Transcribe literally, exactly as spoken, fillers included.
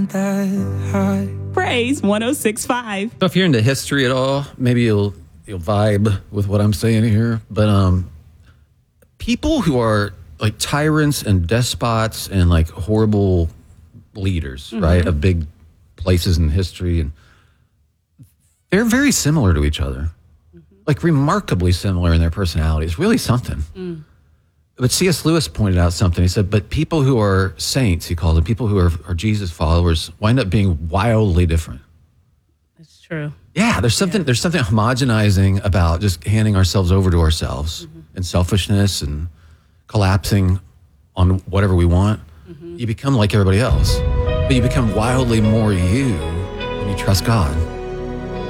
that high. Praise one oh six point five. So if you're into history at all, maybe you'll you'll vibe with what I'm saying here. But um, people who are like tyrants and despots and like horrible leaders, mm-hmm. right, of big places in history, and they're very similar to each other, mm-hmm. like remarkably similar in their personalities. Really something. Mm. But C S Lewis pointed out something. He said, but people who are saints, he called them, people who are, are Jesus followers, wind up being wildly different. That's true. Yeah, there's something yeah. there's something homogenizing about just handing ourselves over to ourselves mm-hmm. and selfishness and collapsing on whatever we want. Mm-hmm. You become like everybody else, but you become wildly more you when you trust God.